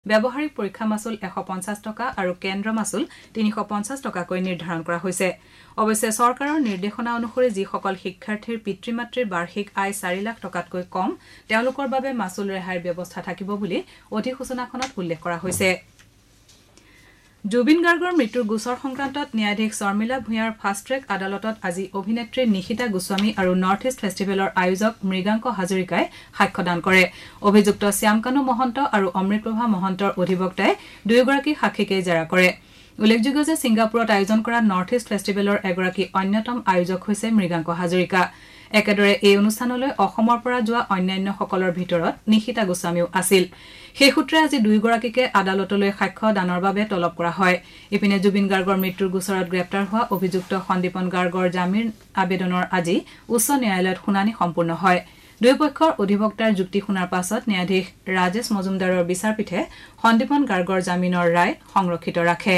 ব্যৱহাৰিক পৰীক্ষা মাচুল 150 টকা আৰু কেন্দ্ৰ মাচুল 350 টকাকৈ নিৰ্ধাৰণ কৰা হৈছে অৱশ্যে চৰকাৰৰ নিৰ্দেশনা অনুসৰি যিসকল শিক্ষাৰ্থীৰ পিতৃ-মাতৃৰ বাৰ্ষিক আয় 4 লাখ টকাতকৈ কম তেওঁলোকৰ বাবে মাচুল ৰেহাইৰ ব্যৱস্থা থাকিব বুলি অধিসূচনাখনত উল্লেখ কৰা হৈছে জুবিন গাৰ্গৰ মৃত্যুৰ গোচৰ সংক্ৰান্তত ন্যায়াধীশ শৰ্মিলা ভূঞাৰ ফাষ্ট ট্ৰেক আদালতত আজি অভিনেত্ৰী নিশিতা গোস্বামী আৰু নৰ্থ ইষ্ট ফেষ্টিভেলৰ আয়োজক মৃগাংক হাজৰিকাই সাক্ষ্যদান কৰে অভিযুক্ত শ্যামকানু মহন্ত আৰু অমৃতপ্ৰভা মহন্তৰ অধিবক্তাই দুয়োগৰাকী সাক্ষীকেই জেৰা কৰে উল্লেখযোগ্য যে ছিংগাপুৰত আয়োজন কৰা নৰ্থ ইষ্ট ফেষ্টিভেলৰ এগৰাকী অন্যতম আয়োজক হৈছে মৃগাংক হাজৰিকা একেদৰে এই অনুষ্ঠানলৈ অসমৰ পৰা যোৱা অন্যান্যসকলৰ ভিতৰত নিশিতা গোস্বামীও আছিল সেই সূত্ৰে আজি দুয়োগৰাকীকে আদালতলৈ সাক্ষ্য দানৰ বাবে তলব কৰা হয় ইপিনে জুবিন গাৰ্গৰ মৃত্যুৰ গোচৰত গ্ৰেপ্তাৰ হোৱা অভিযুক্ত সন্দীপন গাৰ্গৰ জামিন আবেদনৰ আজি উচ্চ ন্যায়ালয়ত শুনানি সম্পূৰ্ণ হয় দুয়োপক্ষৰ অধিবক্তাৰ যুক্তি শুনাৰ পাছত ন্যায়াধীশ ৰাজেশ মজুমদাৰৰ বিচাৰপীঠে সন্দীপন গাৰ্গৰ জামিনৰ ৰায় সংৰক্ষিত ৰাখে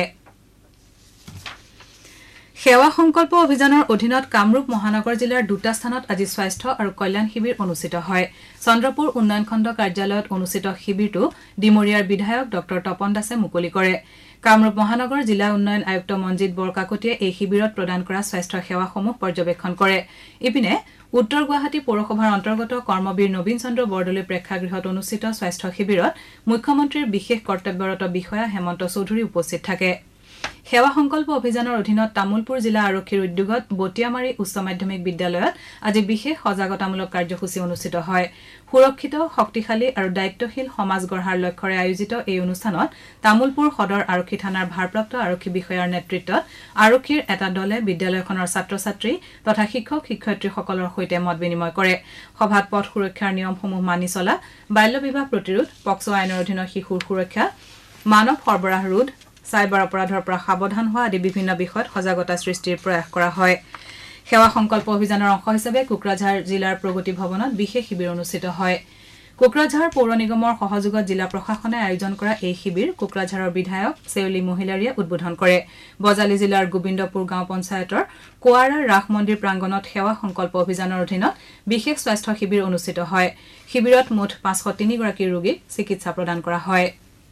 সেৱা সংকল্প অভিযানৰ অধীনত কামৰূপ মহানগৰ জিলাৰ দুটা স্থানত আজি স্বাস্থ্য আৰু কল্যাণ শিবিৰ অনুষ্ঠিত হয় চন্দ্ৰপুৰ উন্নয়ন খণ্ড কাৰ্যালয়ত অনুষ্ঠিত শিবিৰটো ডিমৰিয়াৰ বিধায়ক ডক্টৰ তপন দাসে মুকলি কৰে কামৰূপ মহানগৰ জিলা উন্নয়ন আয়ুক্ত মঞ্জিত বৰকাকতিয়ে এই শিবিৰত প্ৰদান কৰা স্বাস্থ্য সেৱাসমূহ পৰ্যবেক্ষণ কৰে ইপিনে উত্তৰ গুৱাহাটী পৌৰসভাৰ অন্তৰ্গত কৰ্মবীৰ নবীন চন্দ্ৰ বৰদলৈ প্ৰেক্ষাগৃহত অনুষ্ঠিত স্বাস্থ্য শিবিৰত মুখ্যমন্ত্ৰীৰ বিশেষ কৰ্তব্যৰত বিষয়া হেমন্ত চৌধুৰী উপস্থিত থাকে সেৱা সংকল্প অভিযানৰ অধীনত তামুলপুৰ জিলা আৰক্ষীৰ উদ্যোগত বটিয়ামাৰী উচ্চ মাধ্যমিক বিদ্যালয়ত আজি বিশেষ সজাগতামূলক কাৰ্যসূচী অনুষ্ঠিত হয় সুৰক্ষিত শক্তিশালী আৰু দায়িত্বশীল সমাজ গঢ়াৰ লক্ষ্যৰে আয়োজিত এই অনুষ্ঠানত তামুলপুৰ সদৰ আৰক্ষী থানাৰ ভাৰপ্ৰাপ্ত আৰক্ষী বিষয়াৰ নেতৃত্বত আৰক্ষীৰ এটা দলে বিদ্যালয়খনৰ ছাত্ৰ-ছাত্ৰী তথা শিক্ষক-শিক্ষয়িত্ৰীসকলৰ সৈতে মত বিনিময় কৰে সভাত পথ সুৰক্ষাৰ নিয়মসমূহ মানি চলা বাল্য বিবাহ প্ৰতিৰোধ পক্সো আইনৰ অধীনত শিশুৰ সুৰক্ষা মানৱ সৰবৰাহ ৰোধ সাইবাৰ অপৰাধৰ পৰা সাৱধান হোৱা আদি বিভিন্ন বিষয়ত সজাগতা সৃষ্টিৰ প্ৰয়াস কৰা হয় সেৱা সংকল্প অভিযানৰ অংশ হিচাপে কোকৰাঝাৰ জিলাৰ প্ৰগতি ভৱনত বিশেষ শিবিৰ অনুষ্ঠিত হয় কোকৰাঝাৰ পৌৰ নিগমৰ সহযোগত জিলা প্ৰশাসনে আয়োজন কৰা এই শিবিৰ কোকৰাঝাৰৰ বিধায়ক চেউলি মহিলাৰীয়ে উদ্বোধন কৰে বজালী জিলাৰ গোবিন্দপুৰ গাঁও পঞ্চায়তৰ কোৱাৰা ৰাস মন্দিৰ প্ৰাংগণত সেৱা সংকল্প অভিযানৰ অধীনত বিশেষ স্বাস্থ্য শিবিৰ অনুষ্ঠিত হয় শিবিৰত মুঠ 503 গৰাকী ৰোগীক চিকিৎসা প্ৰদান কৰা হয়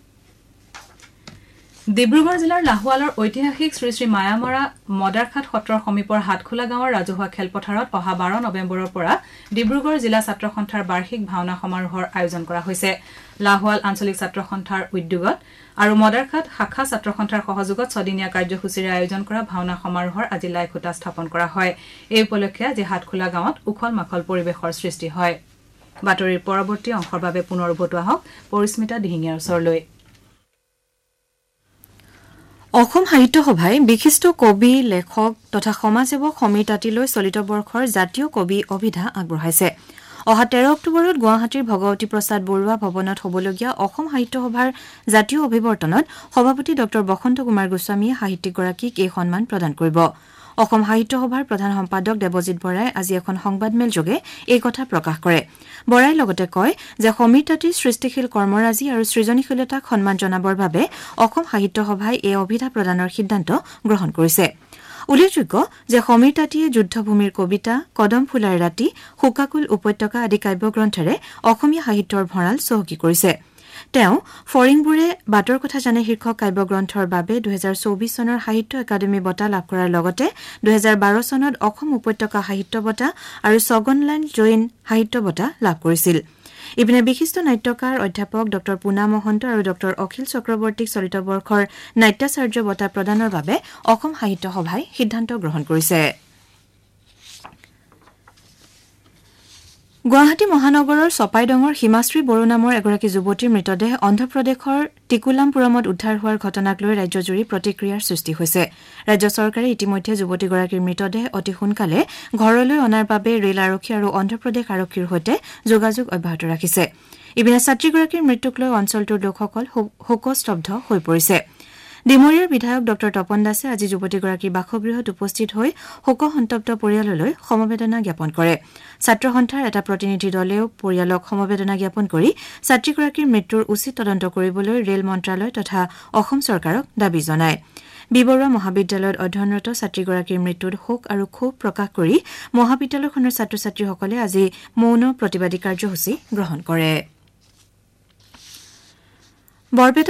ডিব্ৰুগড় জিলাৰ লাহোৱালৰ ঐতিহাসিক শ্ৰী শ্ৰী মায়ামৰা মদাৰখাট সত্ৰৰ সমীপৰ হাতখোলা গাঁৱৰ ৰাজহুৱা খেলপথাৰত অহা 12 নৱেম্বৰৰ পৰা ডিব্ৰুগড় জিলা ছাত্ৰ সন্থাৰ বাৰ্ষিক ভাওনা সমাৰোহৰ আয়োজন কৰা হৈছে লাহোৱাল আঞ্চলিক ছাত্ৰ সন্থাৰ উদ্যোগত আৰু মদাৰখাট শাখা ছাত্ৰ সন্থাৰ সহযোগত ছদিনীয়া কাৰ্যসূচীৰে আয়োজন কৰা ভাওনা সমাৰোহৰ আজি লাইখুটা স্থাপন কৰা হয় এই উপলক্ষে আজি হাতখোলা গাঁৱত উখল মাখল পৰিৱেশৰ সৃষ্টি হয় বাতৰিৰ পৰৱৰ্তী অংশৰ বাবে পুনৰ উভতুৱা হওক পৰিস্মিতা দিহিঙীয়াৰ ওচৰলৈ অসম সাহিত্য সভাই বিশিষ্ট কবি লেখক তথা সমাজসেৱক সমীৰ তাঁতীলৈ চলিত বৰ্ষৰ জাতীয় কবি অভিধা আগবঢ়াইছে অহা 13 অক্টোবৰত গুৱাহাটীৰ ভগৱতী প্ৰসাদ বৰুৱা ভৱনত হ'বলগীয়া অসম সাহিত্য সভাৰ জাতীয় অভিৱৰ্তনত সভাপতি ডক্টৰ বসন্ত কুমাৰ গোস্বামীয়ে সাহিত্যিকগৰাকীক এই সন্মান প্ৰদান কৰিব অসম সাহিত্য সভাৰ প্ৰধান সম্পাদক দেৱজিৎ বৰাই আজি এখন সংবাদমেল যোগে এই কথা প্ৰকাশ কৰে বৰাই লগতে কয় যে সমীৰ তাঁতীৰ সৃষ্টিশীল কৰ্মৰাজি আৰু সৃজনীশীলতাক সন্মান জনাবৰ বাবে অসম সাহিত্য সভাই এই অভিধা প্ৰদানৰ সিদ্ধান্ত গ্ৰহণ কৰিছে উল্লেখযোগ্য যে সমীৰ তাঁতীয়ে যুদ্ধভূমিৰ কবিতা কদম ফুলাৰ ৰাতি শোকাকুল উপত্যকা আদি কাব্যগ্ৰন্থেৰে অসমীয়া সাহিত্যৰ ভঁৰাল চহকী কৰিছে তেওঁ ফৰিংবোৰে বাটৰ কথা জানে শীৰ্ষক কাব্যগ্ৰন্থৰ বাবে 2024 চনৰ সাহিত্য একাডেমী বঁটা লাভ কৰাৰ লগতে 2012 চনত অসম উপত্যকা সাহিত্য বঁটা আৰু ছগনলাইন জৈন সাহিত্য বঁটা লাভ কৰিছিল ইপিনে বিশিষ্ট নাট্যকাৰ অধ্যাপক ডক্টৰ পুনা মহন্ত আৰু ডক্টৰ অখিল চক্ৰৱৰ্তীক চলিত বৰ্ষৰ নাট্যাচাৰ্য বঁটা প্ৰদানৰ বাবে অসম সাহিত্য সভাই সিদ্ধান্ত গ্ৰহণ কৰিছে গুৱাহাটী মহানগৰৰ চপাইডঙৰ হিমাশ্ৰী বড়ো নামৰ এগৰাকী যুৱতীৰ মৃতদেহ অন্ধ্ৰপ্ৰদেশৰ টিকুলামপুৰমত উদ্ধাৰ হোৱাৰ ঘটনাক লৈ ৰাজ্যজুৰি প্ৰতিক্ৰিয়াৰ সৃষ্টি হৈছে ৰাজ্য চৰকাৰে ইতিমধ্যে যুৱতীগৰাকীৰ মৃতদেহ অতি সোনকালে ঘৰলৈ অনাৰ বাবে ৰেল আৰক্ষী আৰু অন্ধ্ৰপ্ৰদেশ আৰক্ষীৰ সৈতে যোগাযোগ অব্যাহত ৰাখিছে ইপিনে ছাত্ৰীগৰাকীৰ মৃত্যুক লৈ অঞ্চলটোৰ লোকসকল শোকস্তব্ধ হৈ পৰিছে ডিমৰিয়াৰ বিধায়ক ডক্টৰ তপন দাসে আজি যুৱতীগৰাকীৰ বাসগৃহত উপস্থিত হৈ শোকসন্তপ্ত পৰিয়াললৈ সমবেদনা জ্ঞাপন কৰে ছাত্ৰ সন্থাৰ এটা প্ৰতিনিধি দলেও পৰিয়ালক সমবেদনা জ্ঞাপন কৰি ছাত্ৰীগৰাকীৰ মৃত্যুৰ উচিত তদন্ত কৰিবলৈ ৰেল মন্ত্ৰালয় তথা অসম চৰকাৰক দাবী জনায় বিবৰুৱা মহাবিদ্যালয়ত অধ্যয়নৰত ছাত্ৰীগৰাকীৰ মৃত্যুত শোক আৰু ক্ষোভ প্ৰকাশ কৰি মহাবিদ্যালয়খনৰ ছাত্ৰ-ছাত্ৰীসকলে আজি মৌন প্ৰতিবাদী কাৰ্যসূচী গ্ৰহণ কৰে